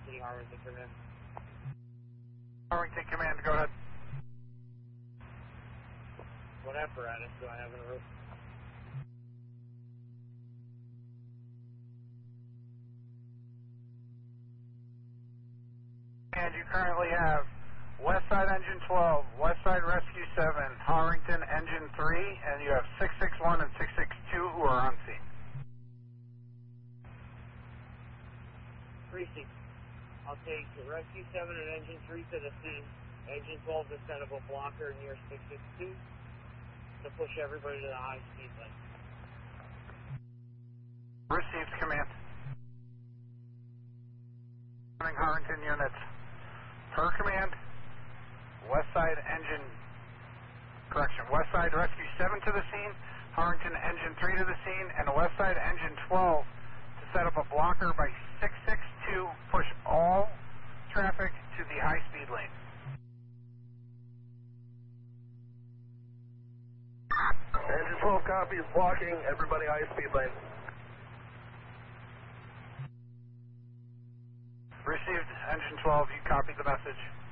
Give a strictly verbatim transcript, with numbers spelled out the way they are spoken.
City, Harrington Command. Harrington Command, go ahead. What apparatus do I have in the roof? And you currently have West Side Engine twelve, West Side Rescue seven, Harrington Engine three, and you have six six one and six six two who are on scene. Precinct. I'll take Rescue seven and Engine three to the scene. Engine twelve to set up a blocker near six six two to push everybody to the high speed lane. Received, command. Harrington units. Per command, West Side Engine, correction, West Side Rescue seven to the scene, Harrington Engine three to the scene, and West Side Engine twelve to set up a blocker by six six two, push all traffic to the high-speed lane. Engine twelve copies, blocking, everybody high-speed lane. Received, Engine twelve, you copied the message.